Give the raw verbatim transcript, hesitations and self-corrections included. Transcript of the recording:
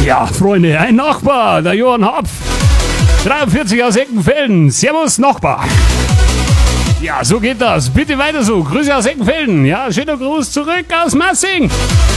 Ja, Freunde, ein Nachbar, der Johann Hopf. dreiundvierzig aus Eckenfelden. Servus, Nachbar. Ja, so geht das. Bitte weiter so. Grüße aus Eckenfelden. Ja, schöner Gruß zurück aus Massing.